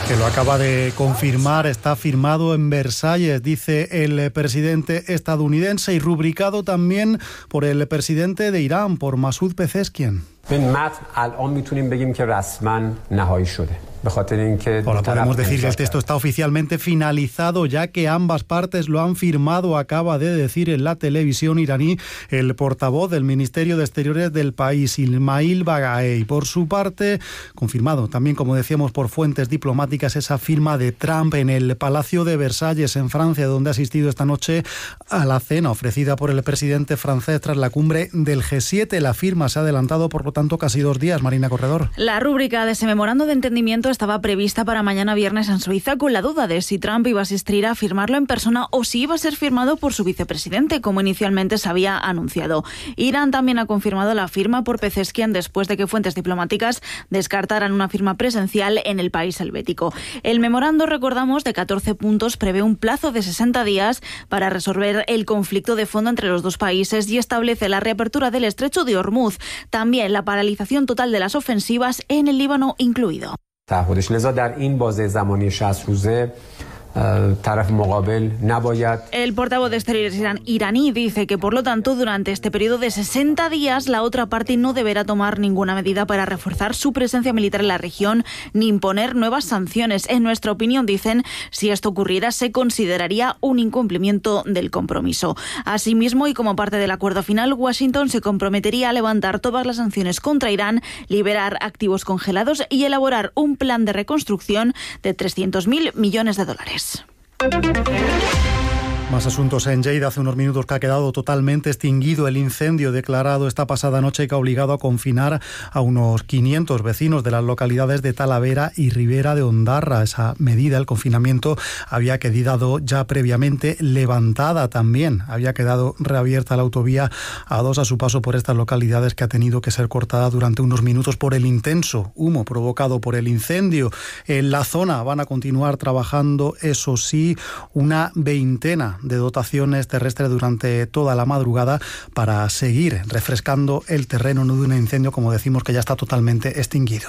Que lo acaba de confirmar, está firmado en Versalles, dice el presidente estadounidense, y rubricado también por el presidente de Irán, por Masoud Pezeshkian. Ahora podemos decir que el texto está oficialmente finalizado, ya que ambas partes lo han firmado, acaba de decir en la televisión iraní el portavoz del Ministerio de Exteriores del país, Ismail Bagaei. Por su parte, confirmado también, como decíamos, por fuentes diplomáticas, esa firma de Trump en el Palacio de Versalles, en Francia, donde ha asistido esta noche a la cena ofrecida por el presidente francés tras la cumbre del G7. La firma se ha adelantado, por lo tanto, casi 2 días. Marina Corredor. La rúbrica de ese memorando de entendimiento estaba prevista para mañana viernes en Suiza, con la duda de si Trump iba a asistir a firmarlo en persona o si iba a ser firmado por su vicepresidente, como inicialmente se había anunciado. Irán también ha confirmado la firma por Pezeshkian después de que fuentes diplomáticas descartaran una firma presencial en el país helvético. El memorando, recordamos, de 14 puntos prevé un plazo de 60 días para resolver el conflicto de fondo entre los dos países y establece la reapertura del estrecho de Hormuz, también la paralización total de las ofensivas en el Líbano incluido. El portavoz de Exteriores iraní dice que, por lo tanto, durante este periodo de 60 días, la otra parte no deberá tomar ninguna medida para reforzar su presencia militar en la región ni imponer nuevas sanciones. En nuestra opinión, dicen, si esto ocurriera, se consideraría un incumplimiento del compromiso. Asimismo, y como parte del acuerdo final, Washington se comprometería a levantar todas las sanciones contra Irán, liberar activos congelados y elaborar un plan de reconstrucción de $300.000 millones. Más asuntos en Lleida. Hace unos minutos que ha quedado totalmente extinguido el incendio declarado esta pasada noche que ha obligado a confinar a unos 500 vecinos de las localidades de Talavera y Ribera de Ondarra. Esa medida, el confinamiento, había quedado ya previamente levantada también. Había quedado reabierta la autovía A2 a su paso por estas localidades, que ha tenido que ser cortada durante unos minutos por el intenso humo provocado por el incendio. En la zona van a continuar trabajando, eso sí, una veintena de dotaciones terrestres durante toda la madrugada para seguir refrescando el terreno de un incendio, como decimos, que ya está totalmente extinguido.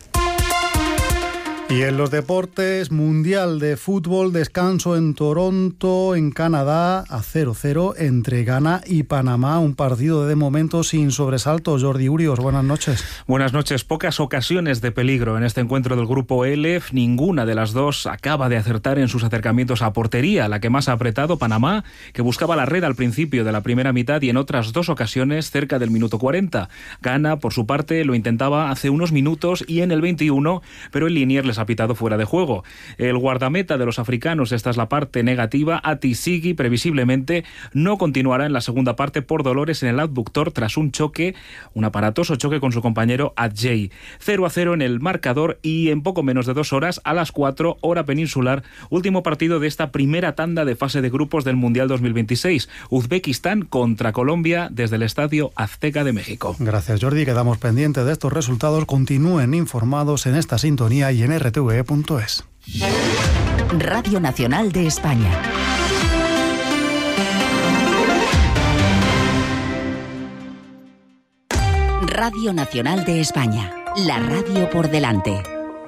Y en los deportes, Mundial de Fútbol, descanso en Toronto, en Canadá, a 0-0 entre Ghana y Panamá. Un partido de momento sin sobresaltos. Jordi Urios, buenas noches. Buenas noches. Pocas ocasiones de peligro en este encuentro del grupo L. Ninguna de las dos acaba de acertar en sus acercamientos a portería. La que más ha apretado, Panamá, que buscaba la red al principio de la primera mitad y en otras 2 ocasiones cerca del minuto 40. Ghana, por su parte, lo intentaba hace unos minutos y en el 21, pero el linier les ha pitado fuera de juego. El guardameta de los africanos, esta es la parte negativa, Ati-Sigi, previsiblemente no continuará en la segunda parte por dolores en el abductor tras un aparatoso choque con su compañero Adjei. 0-0 en el marcador y en poco menos de 2 horas, a las 4, hora peninsular, último partido de esta primera tanda de fase de grupos del Mundial 2026. Uzbekistán contra Colombia desde el Estadio Azteca de México. Gracias, Jordi. Quedamos pendientes de estos resultados. Continúen informados en esta sintonía y en rtve.es. Radio Nacional de España. Radio Nacional de España. La radio por delante.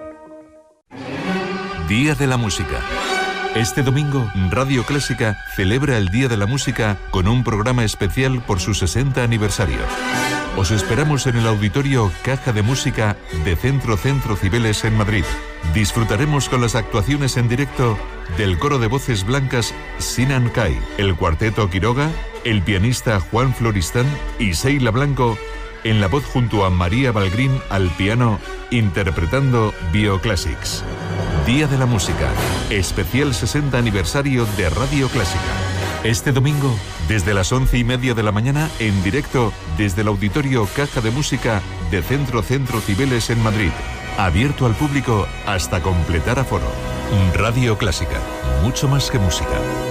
Día de la Música. Este domingo, Radio Clásica celebra el Día de la Música con un programa especial por su 60 aniversario. Os esperamos en el auditorio Caja de Música de Centro Cibeles en Madrid. Disfrutaremos con las actuaciones en directo del coro de voces blancas Sinan Kai, el cuarteto Quiroga, el pianista Juan Floristán y Seila Blanco en la voz junto a María Balgrín al piano, interpretando Bioclassics. Día de la Música, especial 60 aniversario de Radio Clásica. Este domingo, desde las 11:30 de la mañana, en directo desde el auditorio Caja de Música de Centro Cibeles en Madrid. Abierto al público hasta completar aforo. Radio Clásica, mucho más que música.